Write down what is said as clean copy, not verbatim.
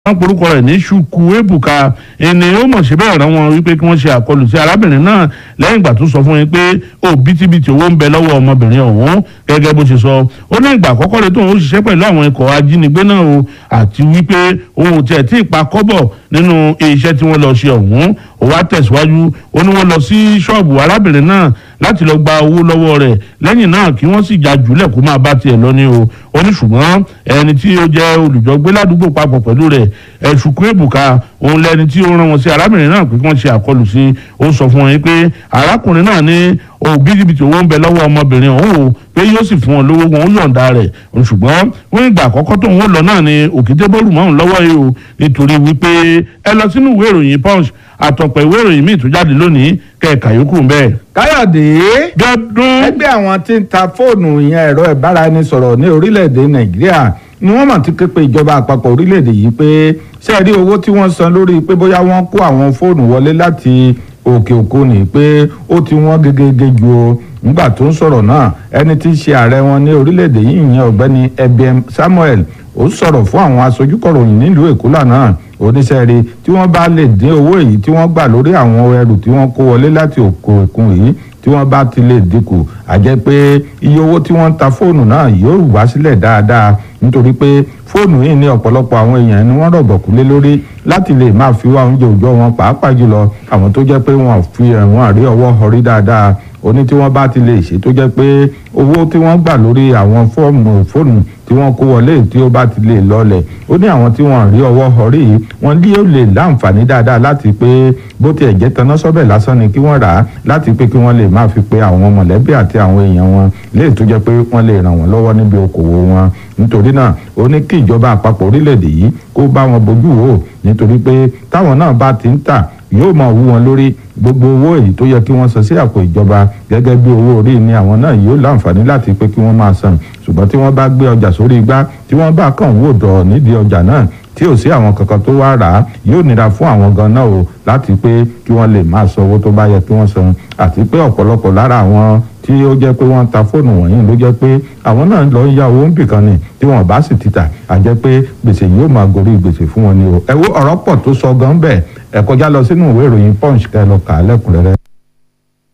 wọ́n porúkọ rẹ̀ ní Chukwu Ebuka ẹni ó mọ̀ sí bẹ́ẹ̀ rán wọn wípé kí wọ́n ṣe àkọlù sí arábìnrin náà lẹ́yìn ìgbà tó sọ fún yín pé òbítíbitì owó ń bẹ lọ́wọ́ ọmọbìnrin ọ̀hún gẹ́gẹ́ bó ṣe sọ. Ó ní ìgbà àkọ́kọ́ rẹ̀ tóun ó ṣiṣẹ́ pẹ̀lú àwọn ikọ̀ ajínigbé náà o àti wípé òun tiẹ̀ tí ì pa kọ́bọ̀ nínú iṣẹ́ tí wọ́n lọ ṣe ọ̀hún. Ó wá tẹ̀síwájú ó ní wọ́n lọ sí ṣọ́ọ̀bù arábìnrin náà láti lọ gba owó lọ́wọ́ rẹ̀ lẹ́yìn náà kí wọ́n sì já jùlẹ̀ kó máa bá tiẹ̀ lọ ní o. Ó ní ṣùgbọ́n ẹni tí ó jẹ́ olùjọgbé ládùúgbò papọ̀ pẹ̀lú rẹ̀ Chukwu Ebuka òun lẹni tí ó rán wọn sí arábìnrin náà pé kí wọ́n ṣe àkọlù sí. Ó sọ fún wọn pé arákùnrin náà ní òbítíbitì owó ń bẹ lọ́wọ́ ọmọbìnrin ọ̀hún o pé yóò sì fún wọn lówó wọn ó yọ̀ǹda rẹ̀. Ṣùgbọ́n wọ́n ìgbà àkọ́kọ́ tóun ó lọ náà ni òkété bọ́ọ̀lù mọ́hún lọ́wọ́ yìí o nítorí wípé ẹ lọ sínú ìwé ìròyìn Punch àtọ̀pọ̀ ìwé ìròyìn míì tó jáde lónìí kẹ̀ka yòókù ń bẹ́ẹ̀. Káyọ̀dé Gẹ́dún. ẹgbẹ́ àwọn tí ń ta fóònù ìyẹn ẹ̀rọ ìbáraẹnisọ̀rọ̀ ní orílẹ̀-èdè Nàìjíríà ni wọ́n mọ̀ ti ké pe ìjọba àpapọ̀ orílẹ̀-èdè yìí pé ṣé rí owó tí wọ́n san lórí pé bóyá wọ́n kó àwọn fóònù wọlé láti òkè òkun ni pé ó ti wọ́n gẹ́gẹ́ ju o. Nígbà tó ń sọ̀rọ̀ náà ẹni tí í ṣe ààrẹ wọn ní orílẹ̀-èdè yìí ìyẹn ọ̀gbẹ́ni Ebiem Samuel ó sọ̀rọ̀ fún àwọn aṣojúkọ̀ròyìn nílùú Èkó lánàá oníṣẹ́ rí tí wọ́n bá lè dín owó èyí tí wọ́n gbà lórí àwọn ẹrù tí wọ́n kó wọlé láti òkè òkun yìí tí wọ́n bá ti lè dínkù àjẹ́ pé iye owó tí wọ́n ń ta fóònù náà yóò wá sílẹ̀ dáadáa nítorí pé fóònù yìí ní ọ̀pọ̀lọpọ̀ àwọn èèyàn ni wọ́n rọ̀gbọ̀kú lé lórí láti lè máa fi wá oúnjẹ òòjọ́ wọn pàápàá jùlọ àwọn tó jẹ́ pé wọ́n fi ẹ̀wọ̀n rí ọwọ́ họrí dáadáa oní tí wọ́n bá ti lè ṣe tó jẹ́ pé owó tí wọ́n gbà lórí àwọn fóònù tí wọ́n kó wọlé tí ó bá ti lè lọlẹ̀ ó ní àwọn tí wọ́n rí ọwọ́ họrí yìí wọ́n lé ó lè láǹfààní dáadáa láti pé bó tiẹ̀ jẹ́ taná sọ́bẹ̀ lásán ni kí wọ́n rà á láti pé kí wọ́n lè máa fi pe àwọn mọ̀lẹ́bí àti àwọn èèyàn wọn léè tó jẹ́ pé wọ́n lè ràn wọ́n lọ́wọ́ níbi okòwò wọn nítorí náà ó ní kí ìjọba àpapọ̀ orílẹ̀-èdè yìí kó bá wọn bójú wò nítorí pé táwọn náà bá ti ń tà yóò máa wú wọn lórí gbogbo owó èyí tó yẹ kí wọ́n san sí àpò ìjọba gẹ́gẹ́ bí owó orí ni àwọn náà yóò láǹfààní láti pé kí wọ́n máa san ṣùgbọ́n tí wọ́n bá gbé ọjà sórí igbá tí wọ́n bá kàn wò dọ̀ nídìí ọjà náà tí ò sí àwọn kankan tó wá rà á yóò nira fún àwọn gan náà o láti pé kí wọ́n lè máa san owó tó bá yẹ kí wọ́n san àti pé ọ̀pọ̀lọpọ̀ lára àwọn tí ó jẹ́ pé wọ́n ń ta fóònù wọ̀nyí ló jẹ́ pé àwọn náà lọ ń yá owó ń bìkan ni tí wọ́n bá sì ti tà á jẹ́ pé gbèsè yóò máa gorí gbèsè fún wọn ni o. ẹ wo ọ̀rọ̀ pọ̀ tó sọ gan bẹ́ẹ̀ ẹ kọjá lọ sínú ìwé ìròyìn Punch kẹ́ lọ kà á lẹ́kùnrẹ́rẹ́.